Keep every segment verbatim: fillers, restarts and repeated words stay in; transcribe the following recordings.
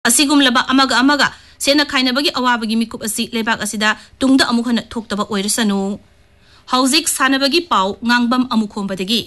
Asigumlaba amaga amaga sena khainabagi awabagi mikup asi lebak asida tungda amuk hana thoktaba oirasanu hauzik sanabagi pau ngangbam amuk hombadagi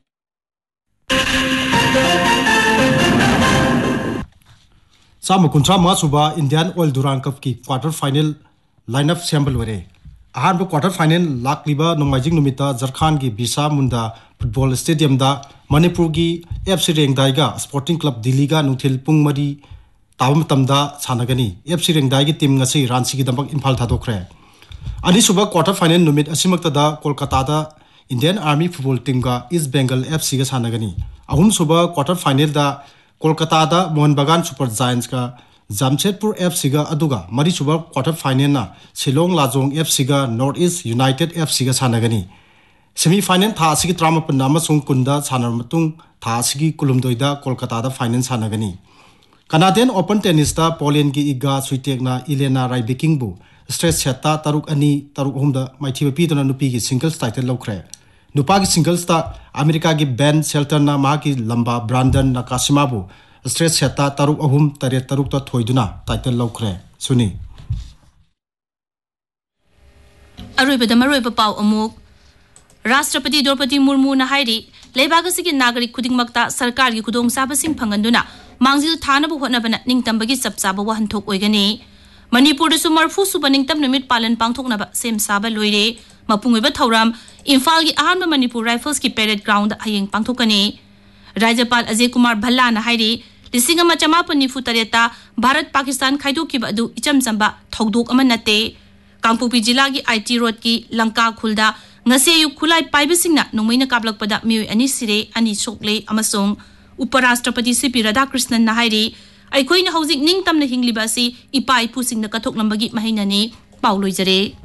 Sama kuntra masuba Indian Oil Durang Cup ki quarter final lineup sample were ahan bu quarter final lakliba nomajing numita Jharkhand ki Bisa Munda football stadium da Manipur gi F C Rengdaiga Sporting Club Delhi ga nuthil pung mari Tawam tamda sanagani F C Rengdai gi team ngasi Ranchi gi dambak Imphal thadokre ani suba quarter final numit asimakta da Kolkata da Indian Army football team ga East Bengal F C ga sanagani ahum suba quarter final da Kolkata da Mohan Bagan Super Giants ka Jamshedpur F C ga aduga mari suba quarter final na Shillong Lajong F C ga North East United F C ga sanagani semi final tha asigi tramapan amasung kunda sanar matung tha asigi kulumdoida Kolkata da final sanagani Canadian Open Tennis da Poland gi iga suitekna Elena Rybakina bu stress seta taruk ani taruk homda maithiba pidona nupi gi singles title lokre nupa gi singles ta America gi Ben Shelton na ma gi lamba Brandon Nakashima bu stress seta taruk ahum tare taruk ta thoiduna title lokre suni Aroibada maroiba pau amuk Rashtrapati Draupadi Murmu na hairi lebaga sigi nagarik khudingmakta sarkar gi khudong sabasing phanganduna Mangzil Thana bu hotnabana ningtambagi sapsaba wahanthok oigani Manipur da sumar fu suba ningtam numit palan pangthoknaba sem saba loire mapungiba thauram Imphal gi ahanba Manipur Rifles ki parade ground da hayeng pangthokani Rajapal Ajay Kumar Bhalla na hairi lising ama chamapan nifu tareta Bharat Pakistan khaidokiba adu icham chamba thodok ama nate Kangpopi jila gi I T road ki Lanka khulda ngase yu khulai paibisingna nongmaina kablakpada mioi ani sire ani sokle amasong Uparashtrapati C P Radhakrishnan na hairi aikoina hauzik ningtamna hingliba si ipa ipu singna kathok lambagi mahinani pauloi jare